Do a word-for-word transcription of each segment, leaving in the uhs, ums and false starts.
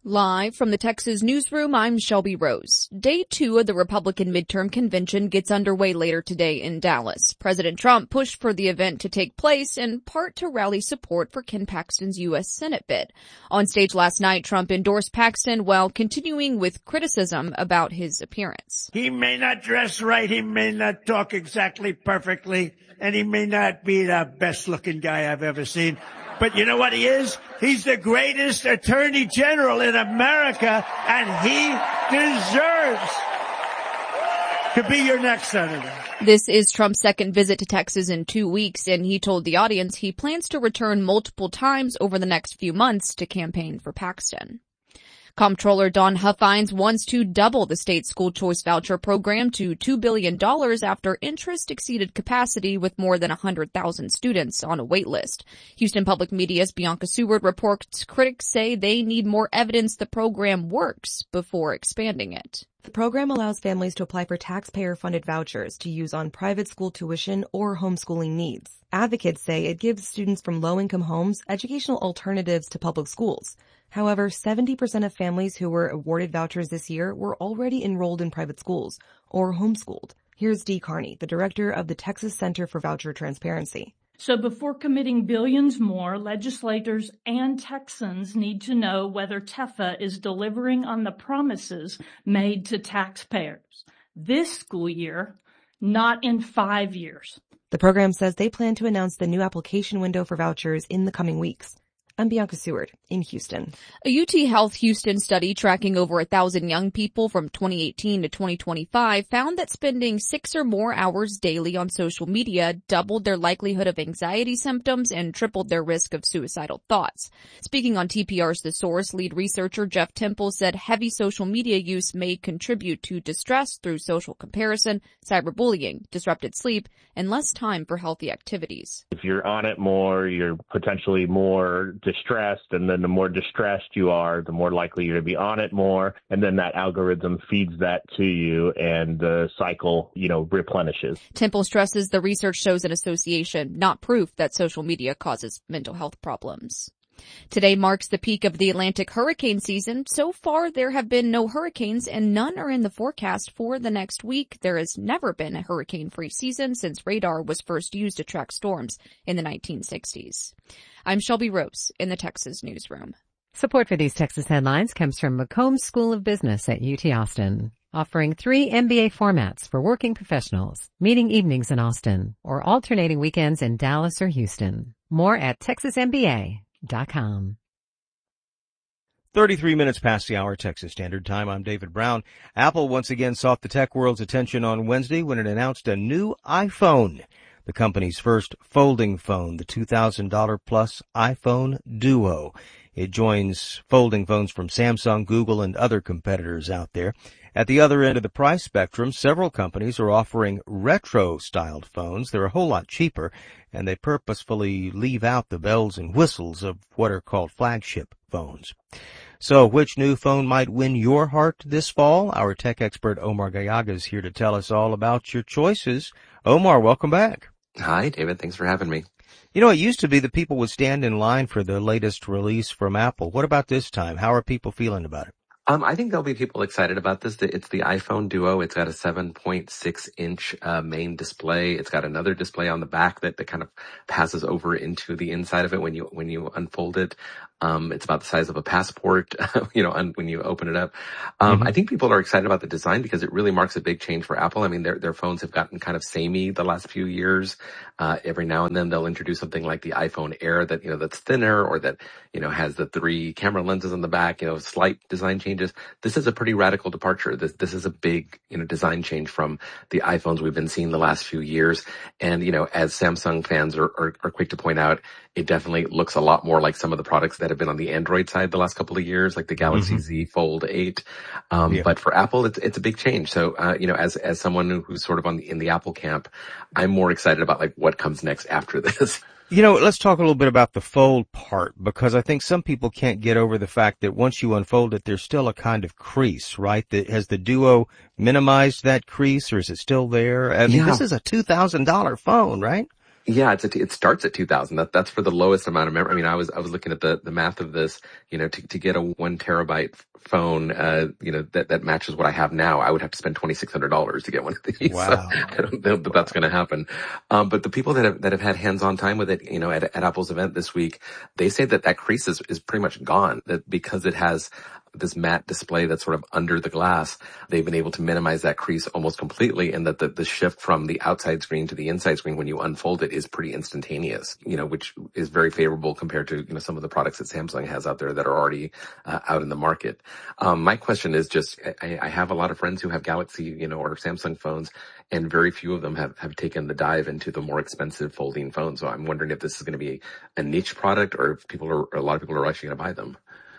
Live from the Texas newsroom, I'm Shelby Rose. Day two of the Republican midterm convention gets underway later today in Dallas. President Trump pushed for the event to take place in part to rally support for Ken Paxton's U S Senate bid. On stage last night, Trump endorsed Paxton while continuing with criticism about his appearance. He may not dress right, he may not talk exactly perfectly, and he may not be the best-looking guy I've ever seen. But you know what he is? He's the greatest attorney general in America, and he deserves to be your next senator. This is Trump's second visit to Texas in two weeks, and he told the audience he plans to return multiple times over the next few months to campaign for Paxton. Comptroller Dawn Huffines wants to double the state school choice voucher program to two billion dollars after interest exceeded capacity with more than one hundred thousand students on a wait list. Houston Public Media's Bianca Seward reports critics say they need more evidence the program works before expanding it. The program allows families to apply for taxpayer-funded vouchers to use on private school tuition or homeschooling needs. Advocates say it gives students from low-income homes educational alternatives to public schools. However, seventy percent of families who were awarded vouchers this year were already enrolled in private schools or homeschooled. Here's Dee Carney, the director of the Texas Center for Voucher Transparency. So before committing billions more, legislators and Texans need to know whether TEFA is delivering on the promises made to taxpayers this school year, not in five years. The program says they plan to announce the new application window for vouchers in the coming weeks. I'm Bianca Seward in Houston. A U T Health Houston study tracking over a thousand young people from twenty eighteen to twenty twenty-five found that spending six or more hours daily on social media doubled their likelihood of anxiety symptoms and tripled their risk of suicidal thoughts. Speaking on T P R's The Source, lead researcher Jeff Temple said heavy social media use may contribute to distress through social comparison, cyberbullying, disrupted sleep, and less time for healthy activities. If you're on it more, you're potentially more distressed, and then the more distressed you are, the more likely you're to be on it more, and then that algorithm feeds that to you, and the cycle, you know, replenishes. Temple stresses the research shows an association, not proof that social media causes mental health problems. Today marks the peak of the Atlantic hurricane season. So far, there have been no hurricanes, and none are in the forecast for the next week. There has never been a hurricane-free season since radar was first used to track storms in the nineteen sixties. I'm Shelby Rose in the Texas newsroom. Support for these Texas headlines comes from McCombs School of Business at U T Austin, offering three M B A formats for working professionals, meeting evenings in Austin, or alternating weekends in Dallas or Houston. More at texas m b a dot com. thirty-three minutes past the hour, Texas Standard Time. I'm David Brown. Apple once again sought the tech world's attention on Wednesday when it announced a new iPhone, the company's first folding phone, the two thousand dollars plus iPhone Duo. It joins folding phones from Samsung, Google, and other competitors out there. At the other end of the price spectrum, several companies are offering retro-styled phones. They're a whole lot cheaper, and they purposefully leave out the bells and whistles of what are called flagship phones. So which new phone might win your heart this fall? Our tech expert Omar Gallaga is here to tell us all about your choices. Omar, welcome back. Hi, David. Thanks for having me. You know, it used to be that people would stand in line for the latest release from Apple. What about this time? How are people feeling about it? Um, I think there'll be people excited about this. It's the iPhone Duo. It's got a seven point six inch uh, main display. It's got another display on the back that, that kind of passes over into the inside of it when you when you unfold it. Um, it's about the size of a passport, you know, un- when you open it up. Um, mm-hmm. I think people are excited about the design because it really marks a big change for Apple. I mean, their their phones have gotten kind of samey the last few years. Uh, every now and then they'll introduce something like the iPhone Air that, you know, that's thinner or that, you know, has the three camera lenses on the back, you know, slight design changes. This is a pretty radical departure. This this is a big, you know, design change from the iPhones we've been seeing the last few years. And, you know, as Samsung fans are, are, are quick to point out, it definitely looks a lot more like some of the products that have been on the Android side the last couple of years, like the Galaxy mm-hmm. Z Fold eight. Um, yeah. But for Apple, it's, it's a big change. So, uh, you know, as, as someone who's sort of on the, in the Apple camp, I'm more excited about like what comes next after this. You know, let's talk a little bit about the fold part, because I think some people can't get over the fact that once you unfold it, there's still a kind of crease, right? That, has the Duo minimized that crease, or is it still there? I mean, yeah. This is a two thousand dollars phone, right? Yeah, it's a, it starts at two thousand. That that's for the lowest amount of memory. I mean, I was I was looking at the the math of this. You know, to to get a one terabyte phone, uh, you know, that that matches what I have now, I would have to spend twenty six hundred dollars to get one of these. Wow. So I don't know that that's going to happen. Um, but the people that have that have had hands on time with it, you know, at, at Apple's event this week, they say that that crease is is pretty much gone. That because it has this matte display that's sort of under the glass, they've been able to minimize that crease almost completely, and that the, the shift from the outside screen to the inside screen when you unfold it is pretty instantaneous, you know, which is very favorable compared to, you know, some of the products that Samsung has out there that are already uh, out in the market. Um, my question is just, I, I have a lot of friends who have Galaxy, you know, or Samsung phones, and very few of them have, have taken the dive into the more expensive folding phones. So I'm wondering if this is going to be a, a niche product, or if people are, a lot of people are actually going to buy them.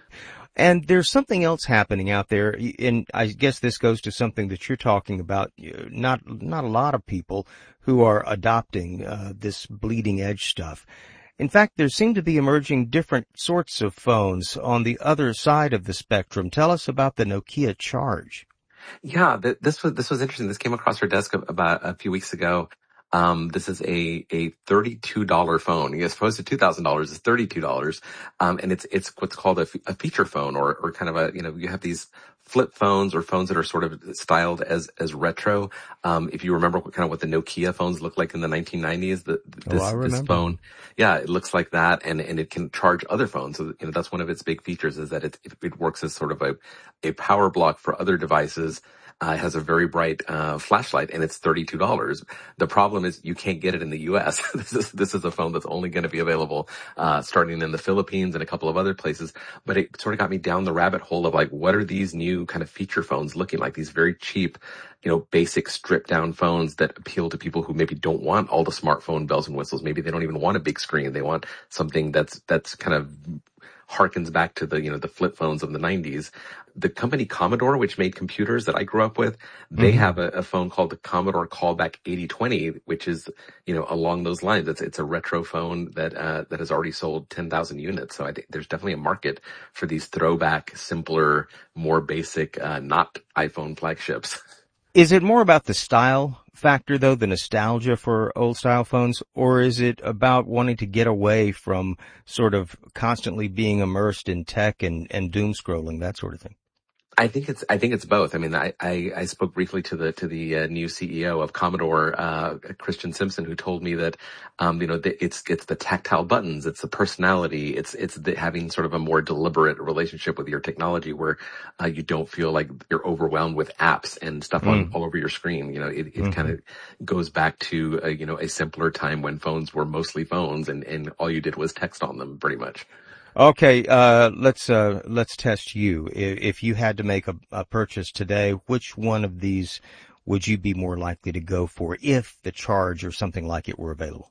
And there's something else happening out there, and I guess this goes to something that you're talking about. Not not a lot of people who are adopting uh, this bleeding edge stuff. In fact, there seem to be emerging different sorts of phones on the other side of the spectrum. Tell us about the Nokia Charge. Yeah, th- this was this was interesting. This came across our desk about a few weeks ago. Um, this is a, a thirty-two dollars phone. As opposed to two thousand dollars, it's thirty-two dollars. Um, and it's, it's what's called a, f- a feature phone, or, or kind of a, you know, you have these flip phones or phones that are sort of styled as, as retro. Um, if you remember what kind of what the Nokia phones looked like in the nineteen nineties, the, this, oh, I remember. this phone, yeah, it looks like that, and, and it can charge other phones. So, you know, that's one of its big features, is that it, it works as sort of a, a power block for other devices. Uh, it has a very bright uh flashlight, and it's thirty-two dollars. The problem is you can't get it in the U S This is this is a phone that's only going to be available uh starting in the Philippines and a couple of other places. But it sort of got me down the rabbit hole of like, what are these new kind of feature phones looking like? These very cheap, you know, basic stripped down phones that appeal to people who maybe don't want all the smartphone bells and whistles. Maybe they don't even want a big screen. They want something that's that's kind of harkens back to the, you know, the flip phones of the nineties. The company Commodore, which made computers that I grew up with, they mm-hmm. have a, a phone called the Commodore Callback eighty twenty, which is, you know, along those lines. It's, it's a retro phone that, uh, that has already sold ten thousand units. So I think there's definitely a market for these throwback, simpler, more basic, uh, not iPhone flagships. Is it more about the style factor, though, the nostalgia for old style phones, or is it about wanting to get away from sort of constantly being immersed in tech and, and doom scrolling, that sort of thing? I think it's, I think it's both. I mean, I, I, I spoke briefly to the, to the uh, new C E O of Commodore, uh, Christian Simpson, who told me that, um, you know, the, it's, it's the tactile buttons, it's the personality, it's, it's the, having sort of a more deliberate relationship with your technology where, uh, you don't feel like you're overwhelmed with apps and stuff mm. on all over your screen. You know, it, it mm-hmm. kind of goes back to, a, you know, a simpler time when phones were mostly phones, and, and all you did was text on them pretty much. Okay, uh, let's, uh, let's test you. If, if you had to make a, a purchase today, which one of these would you be more likely to go for if the Charge or something like it were available?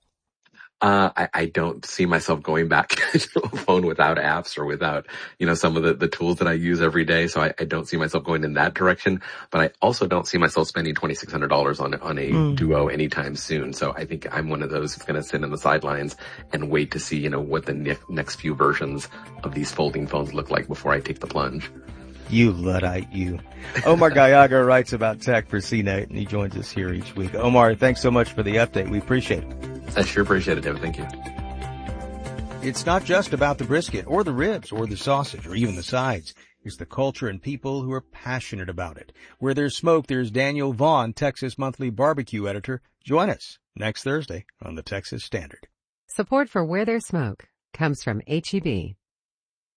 Uh, I, I don't see myself going back to a phone without apps or without, you know, some of the, the tools that I use every day. So I, I don't see myself going in that direction, but I also don't see myself spending twenty-six hundred dollars on, on a mm. Duo anytime soon. So I think I'm one of those who's going to sit on the sidelines and wait to see, you know, what the ne- next few versions of these folding phones look like before I take the plunge. You Luddite, you. Omar Gallaga writes about tech for C net, and he joins us here each week. Omar, thanks so much for the update. We appreciate it. I sure appreciate it, David. Thank you. It's not just about the brisket or the ribs or the sausage or even the sides. It's the culture and people who are passionate about it. Where there's smoke, there's Daniel Vaughn, Texas Monthly barbecue editor. Join us next Thursday on the Texas Standard. Support for Where There's Smoke comes from H E B.